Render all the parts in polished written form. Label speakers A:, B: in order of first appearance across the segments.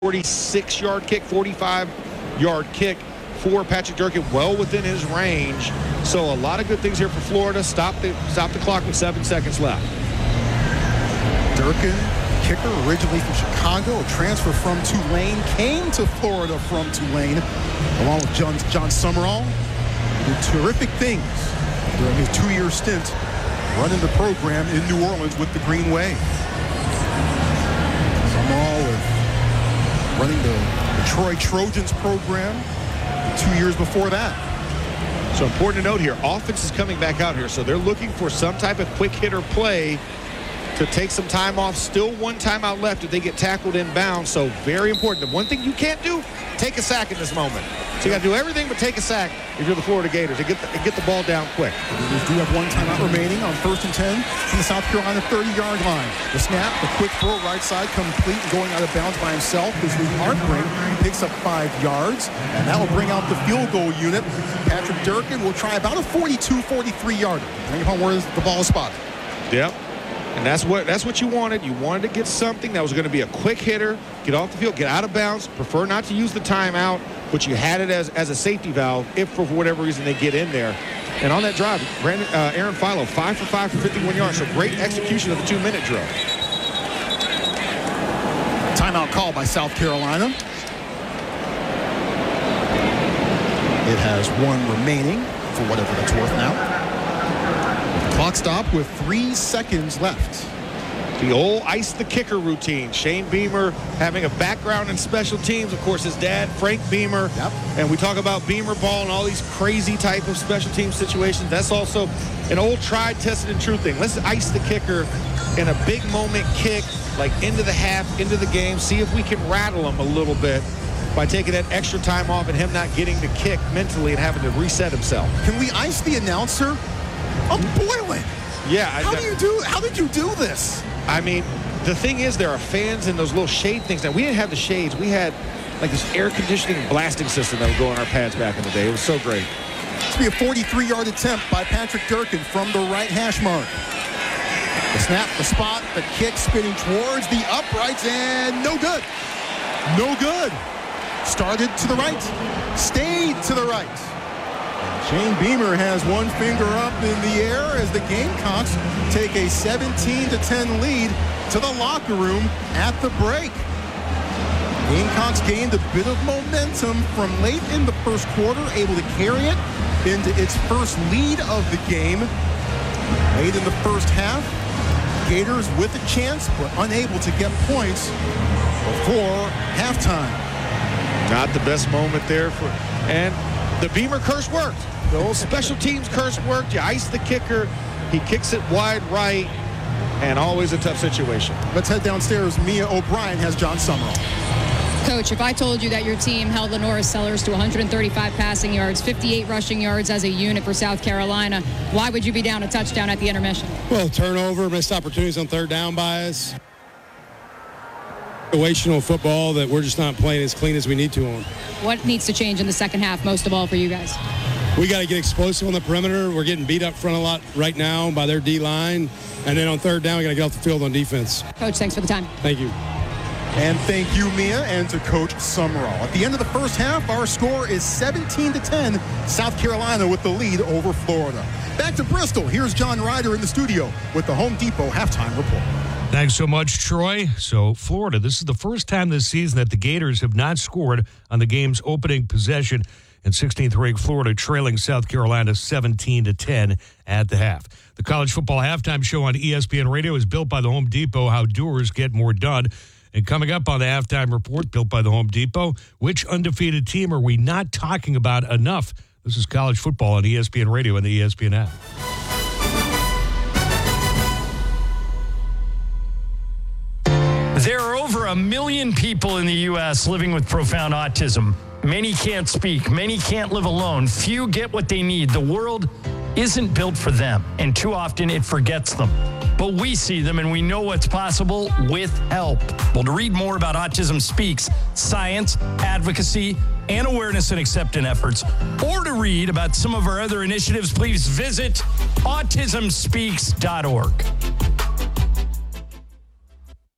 A: 46-yard kick, 45-yard kick for Patrick Durkin, well within his range. So a lot of good things here for Florida. Stop the clock with 7 seconds left.
B: Durkin, kicker, originally from Chicago, a transfer from Tulane, came to Florida from Tulane, along with John Summerall. He did terrific things during his 2-year stint running the program in New Orleans with the Green Wave. Summerall running the Troy Trojans program 2 years before that.
A: So important to note here, offense is coming back out here, so they're looking for some type of quick hitter play to take some time off. Still one timeout left if they get tackled inbound, so very important. The one thing you can't do, take a sack in this moment. So you got to do everything but take a sack if you're the Florida Gators and get the ball down quick.
B: The Gators do have one timeout remaining on 1st and 10 from the South Carolina 30-yard line. The snap, the quick throw right side, complete and going out of bounds by himself. This is Hartbrink, picks up 5 yards, and that will bring out the field goal unit. Patrick Durkin will try about a 42-43-yarder, depending upon where the ball is spotted.
A: Yep. And that's what you wanted. You wanted to get something that was going to be a quick hitter, get off the field, get out of bounds, prefer not to use the timeout, but you had it as a safety valve if for whatever reason they get in there. And on that drive, Aaron Philo, 5 for 5 for 51 yards. So great execution of the 2-minute drill.
B: Timeout call by South Carolina. It has one remaining for whatever that's worth now. Clock stop with 3 seconds left.
A: The old ice the kicker routine. Shane Beamer having a background in special teams. Of course, his dad, Frank Beamer.
B: Yep.
A: And we talk about Beamer ball and all these crazy type of special team situations. That's also an old tried, tested, and true thing. Let's ice the kicker in a big moment kick, like into the half, into the game. See if we can rattle him a little bit by taking that extra time off and him not getting the kick mentally and having to reset himself.
B: Can we ice the announcer? I'm boiling.
A: Yeah.
B: How did you do this?
A: I mean, the thing is, there are fans in those little shade things. Now, we didn't have the shades. We had like this air conditioning blasting system that would go on our pads back in the day. It was so great.
B: This will be a 43-yard attempt by Patrick Durkin from the right hash mark. The snap, the spot, the kick spinning towards the uprights, and no good. No good. Started to the right, stayed to the right. Shane Beamer has one finger up in the air as the Gamecocks take a 17-10 lead to the locker room at the break. Gamecocks gained a bit of momentum from late in the first quarter, able to carry it into its first lead of the game. Late in the first half, Gators with a chance but unable to get points before halftime.
A: Not the best moment there and the Beamer curse worked. The old special teams curse worked. You ice the kicker. He kicks it wide right, and always a tough situation.
B: Let's head downstairs. Mia O'Brien has John Summerall.
C: Coach, if I told you that your team held Lenora Sellers to 135 passing yards, 58 rushing yards as a unit for South Carolina, why would you be down a touchdown at the intermission?
D: Well, turnover, missed opportunities on third down by us. Situational football that we're just not playing as clean as we need to on.
C: What needs to change in the second half, most of all for you guys?
D: We got to get explosive on the perimeter. We're getting beat up front a lot right now by their D-line. And then on third down, we got to get off the field on defense.
C: Coach, thanks for the time.
D: Thank you.
B: And thank you, Mia, and to Coach Summerall. At the end of the first half, our score is 17-10. South Carolina with the lead over Florida. Back to Bristol. Here's John Ryder in the studio with the Home Depot halftime report.
E: Thanks so much, Troy. So, Florida, this is the first time this season that the Gators have not scored on the game's opening possession. And 16th-ranked Florida trailing South Carolina 17-10 at the half. The college football halftime show on ESPN Radio is built by the Home Depot, how doers get more done. And coming up on the halftime report built by the Home Depot, which undefeated team are we not talking about enough? This is college football on ESPN Radio and the ESPN app.
F: There are over 1 million people in the U.S. living with profound autism. Many can't speak. Many can't live alone. Few get what they need. The world isn't built for them, and too often it forgets them. But we see them, and we know what's possible with help. Well, to read more about Autism Speaks, science, advocacy, and awareness and acceptance efforts, or to read about some of our other initiatives, please visit autismspeaks.org.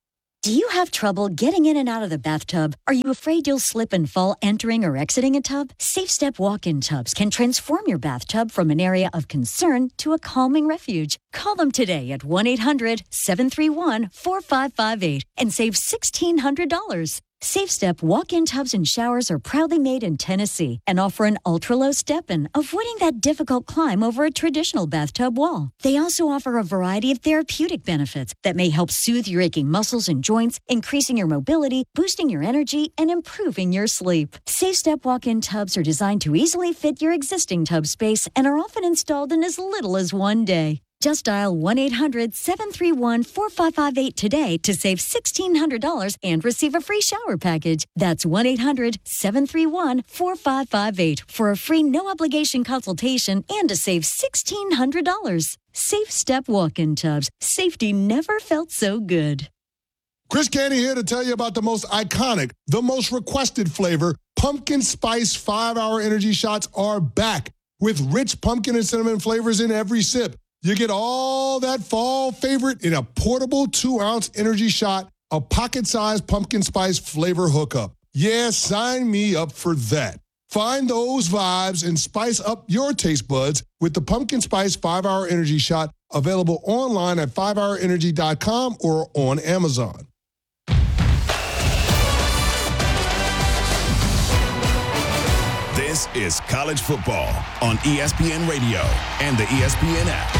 G: Do you have trouble getting in and out of the bathtub? Are you afraid you'll slip and fall entering or exiting a tub? Safe Step walk-in tubs can transform your bathtub from an area of concern to a calming refuge. Call them today at 1-800-731-4558 and save $1,600. Safe Step walk-in tubs and showers are proudly made in Tennessee and offer an ultra-low step-in, avoiding that difficult climb over a traditional bathtub wall. They also offer a variety of therapeutic benefits that may help soothe your aching muscles and joints, increasing your mobility, boosting your energy, and improving your sleep. Safe Step walk-in tubs are designed to easily fit your existing tub space and are often installed in as little as one day. Just dial 1-800-731-4558 today to save $1,600 and receive a free shower package. That's 1-800-731-4558 for a free no-obligation consultation and to save $1,600. Safe Step walk-in tubs. Safety never felt so good.
H: Chris Canty here to tell you about the most iconic, the most requested flavor. Pumpkin Spice 5-Hour Energy Shots are back with rich pumpkin and cinnamon flavors in every sip. You get all that fall favorite in a portable 2-ounce energy shot, a pocket-sized pumpkin spice flavor hookup. Yeah, sign me up for that. Find those vibes and spice up your taste buds with the Pumpkin Spice 5-Hour Energy Shot, available online at 5hourenergy.com or on Amazon.
I: This is college football on ESPN Radio and the ESPN app.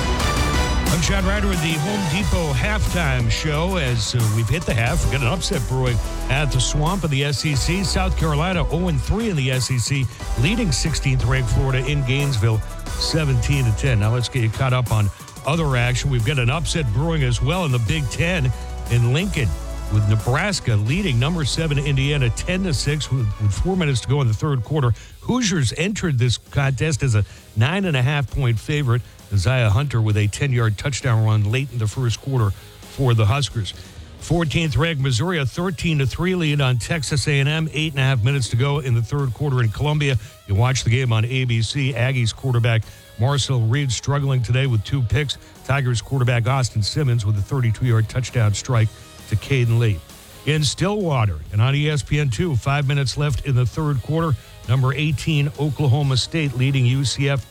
E: I'm John Ryder with the Home Depot halftime show. As we've hit the half, we've got an upset brewing at the Swamp of the SEC. South Carolina 0-3 in the SEC, leading 16th ranked Florida in Gainesville 17-10. Now let's get you caught up on other action. We've got an upset brewing as well in the Big Ten in Lincoln, with Nebraska leading number 7 Indiana 10-6 with 4 minutes to go in the third quarter. Hoosiers entered this contest as a 9.5-point favorite. Isaiah Hunter with a 10-yard touchdown run late in the first quarter for the Huskers. 14th ranked Missouri, a 13-3 lead on Texas A&M. 8.5 minutes to go in the third quarter in Columbia. You watch the game on ABC. Aggies quarterback Marcel Reed struggling today with 2 picks. Tigers quarterback Austin Simmons with a 32-yard touchdown strike to Caden Lee. In Stillwater and on ESPN2, 5 minutes left in the third quarter. Number 18, Oklahoma State leading UCF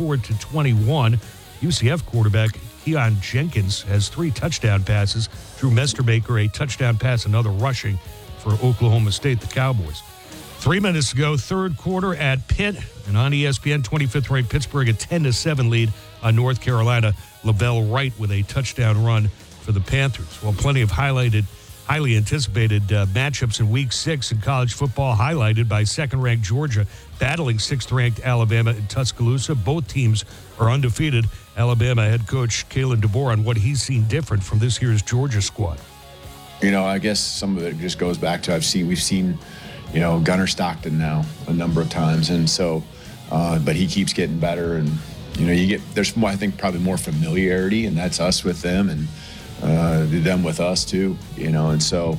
E: 24-21. UCF quarterback Keon Jenkins has 3 touchdown passes. Drew Mestermaker, a touchdown pass, another rushing for Oklahoma State, the Cowboys. 3 minutes to go, third quarter at Pitt. And on ESPN, 25th ranked Pittsburgh, a 10-7 lead on North Carolina. Lavelle Wright with a touchdown run for the Panthers. Well, plenty of highly anticipated matchups in Week 6 in college football, highlighted by second-ranked Georgia battling sixth-ranked Alabama in Tuscaloosa. Both teams are undefeated. Alabama head coach Kalen DeBoer on what he's seen different from this year's Georgia squad.
J: You know, I guess some of it just goes back to we've seen, you know, Gunnar Stockton now a number of times, and so, but he keeps getting better, and you know, there's more, I think probably more familiarity, and that's us with them, and them with us too, you know, and so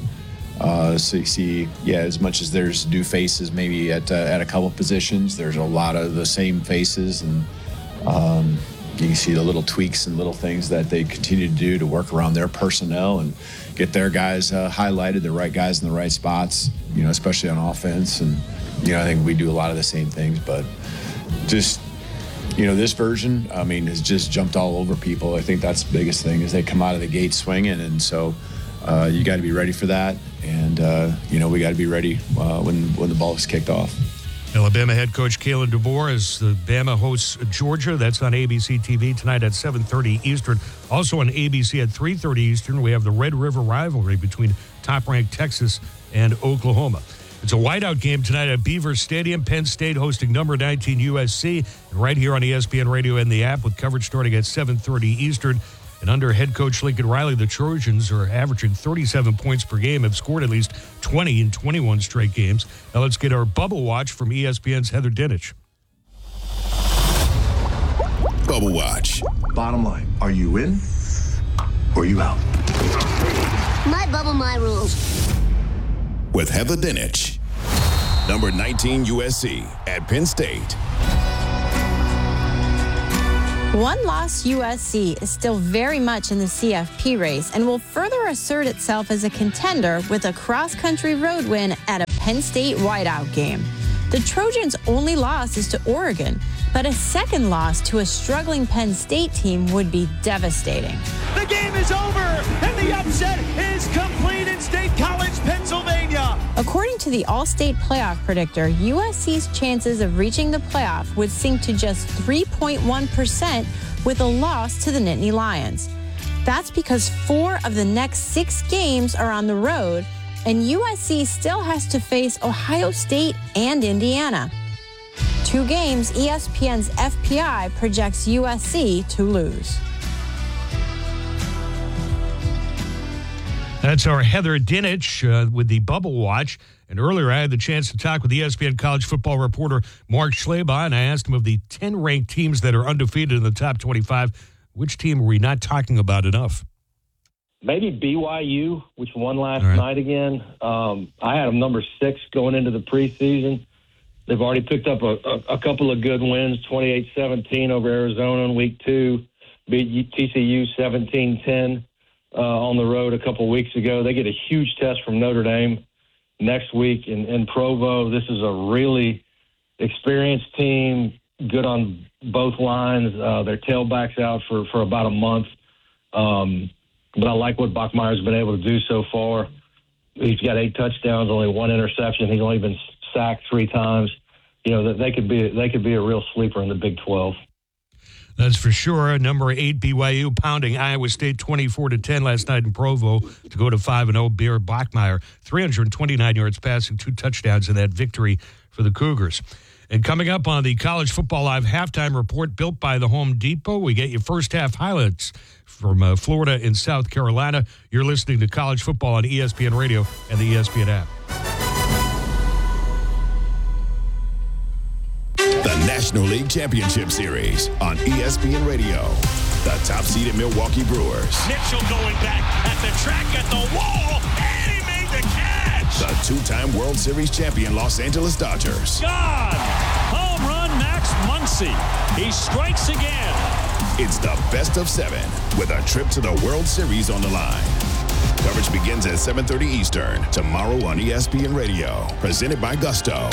J: you see, yeah, as much as there's new faces maybe at a couple positions, there's a lot of the same faces, and you can see the little tweaks and little things that they continue to do to work around their personnel and get their guys highlighted, the right guys in the right spots, you know, especially on offense. And, you know, I think we do a lot of the same things, but just, you know, this version, I mean, has just jumped all over people. I think that's the biggest thing is they come out of the gate swinging. And so you got to be ready for that. And, you know, we got to be ready when the ball is kicked off.
E: Alabama head coach Kalen DeBoer as the Bama hosts Georgia. That's on ABC TV tonight at 7:30 Eastern. Also on ABC at 3:30 Eastern, we have the Red River rivalry between top-ranked Texas and Oklahoma. It's a whiteout game tonight at Beaver Stadium. Penn State hosting number 19 USC. And right here on ESPN Radio and the app with coverage starting at 7:30 Eastern. And under head coach Lincoln Riley, the Trojans are averaging 37 points per game, have scored at least 20 in 21 straight games. Now let's get our Bubble Watch from ESPN's Heather Dinich.
I: Bubble Watch.
K: Bottom line, are you in or are you out?
L: My bubble, my rules.
I: With Heather Dinich. Number 19 USC at Penn State.
M: One-loss USC is still very much in the CFP race and will further assert itself as a contender with a cross-country road win at a Penn State whiteout game. The Trojans' only loss is to Oregon, but a second loss to a struggling Penn State team would be devastating.
N: The game is over, and the upset is complete in State College, Pennsylvania.
M: According to the All-State Playoff Predictor, USC's chances of reaching the playoff would sink to just 3.1% with a loss to the Nittany Lions. That's because 4 of the next 6 games are on the road, and USC still has to face Ohio State and Indiana. 2 games ESPN's FPI projects USC to lose.
E: That's our Heather Dinich with the Bubble Watch. And earlier, I had the chance to talk with ESPN college football reporter Mark Schlabach, and I asked him of the 10 ranked teams that are undefeated in the top 25, which team are we not talking about enough?
O: Maybe BYU, which won last night again. I had them number 6 going into the preseason. They've already picked up a couple of good wins, 28-17 over Arizona in week 2, beat TCU 17-10 on the road a couple weeks ago. They get a huge test from Notre Dame next week in Provo. This is a really experienced team, good on both lines. Their tailback's out for about a month. But I like what Bachmeier's been able to do so far. He's got 8 touchdowns, only 1 interception. He's only been sacked 3 times. You know, that they could be a real sleeper in the Big 12.
E: That's for sure. Number 8 BYU pounding Iowa State 24-10 last night in Provo to go to 5-0. Bear Bachmeier 329 yards passing, 2 touchdowns in that victory for the Cougars. And coming up on the College Football Live halftime report built by the Home Depot, we get your first half highlights from Florida and South Carolina. You're listening to College Football on ESPN Radio and the ESPN app.
I: The National League Championship Series on ESPN Radio. The top-seeded Milwaukee Brewers.
N: Mitchell going back at the track at the wall, and he made the catch.
I: The 2-time World Series champion Los Angeles Dodgers.
N: Gone. Home run, Max Muncy. He strikes again.
I: It's the best of 7 with a trip to the World Series on the line. Coverage begins at 7:30 Eastern tomorrow on ESPN Radio. Presented by Gusto.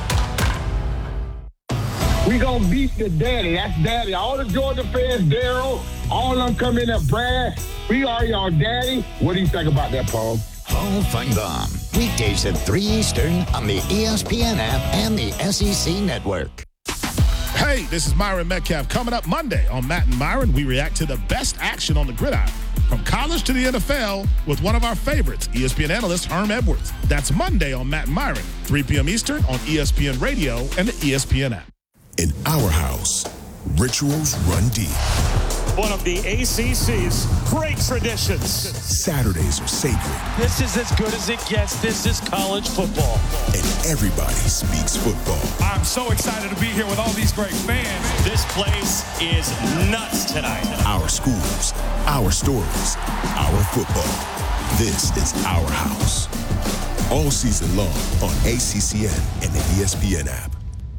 P: We gonna beat the daddy. That's daddy. All the Georgia fans, Daryl, all of them come in there, Brad. We are your daddy. What do you think about that, Paul?
Q: Hall of Fame. Weekdays at 3 Eastern on the ESPN app and the SEC Network.
R: Hey, this is Myron Metcalf. Coming up Monday on Matt and Myron, we react to the best action on the gridiron. From college to the NFL with one of our favorites, ESPN analyst Herm Edwards. That's Monday on Matt and Myron, 3 p.m. Eastern on ESPN Radio and the ESPN app.
I: In our house, rituals run deep.
N: One of the ACC's great traditions.
I: Saturdays are sacred.
N: This is as good as it gets. This is college football.
I: And everybody speaks football.
N: I'm so excited to be here with all these great fans. This place is nuts tonight.
I: Our schools, our stories, our football. This is our house. All season long on ACCN and the ESPN app.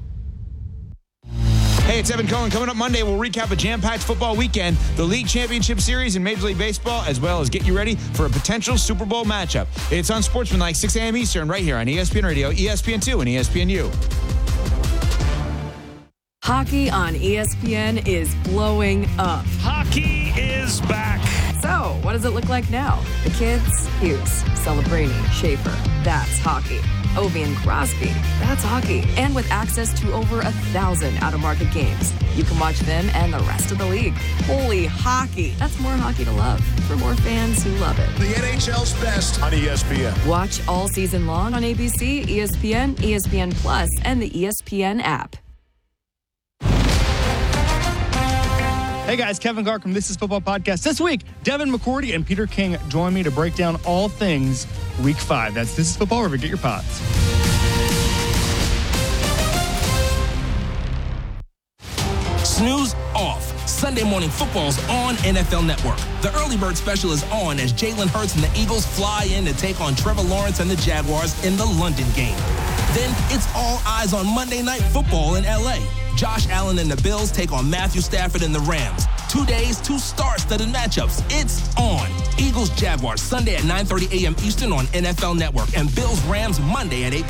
S: Hey, it's Evan Cohen. Coming up Monday, we'll recap a jam-packed football weekend, the League Championship Series in Major League Baseball, as well as get you ready for a potential Super Bowl matchup. It's on Sportsmanlike, 6 a.m. Eastern, right here on ESPN Radio, ESPN2, and ESPNU.
T: Hockey on ESPN is blowing up.
N: Hockey is back.
T: So, what does it look like now? The kids? Hughes, Celebrini, Schaefer. That's hockey. Ovi and Crosby. That's hockey. And with access to over 1,000 out-of-market games, you can watch them and the rest of the league. Holy hockey. That's more hockey to love for more fans who love it.
I: The NHL's best on ESPN.
T: Watch all season long on ABC, ESPN, ESPN Plus, and the ESPN app.
U: Hey guys, Kevin Gark from This Is Football Podcast. This week, Devin McCourty and Peter King join me to break down all things Week 5. That's This Is Football, wherever you get your pods.
V: Snooze off. Sunday Morning Football's on NFL Network. The Early Bird Special is on as Jalen Hurts and the Eagles fly in to take on Trevor Lawrence and the Jaguars in the London game. Then it's all eyes on Monday Night Football in LA. Josh Allen and the Bills take on Matthew Stafford and the Rams. 2 days, 2 star-studded matchups. It's on. Eagles-Jaguars Sunday at 9:30 a.m. Eastern on NFL Network, and Bills-Rams Monday at 8